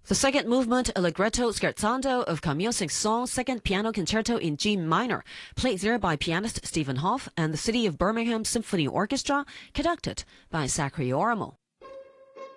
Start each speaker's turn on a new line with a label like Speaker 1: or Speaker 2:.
Speaker 1: The second movement, Allegretto Scherzando of Camille Saint-Saëns' second piano concerto in G minor, played there by pianist Stephen Hoff and the City of Birmingham Symphony Orchestra, conducted by Sakari Oramo.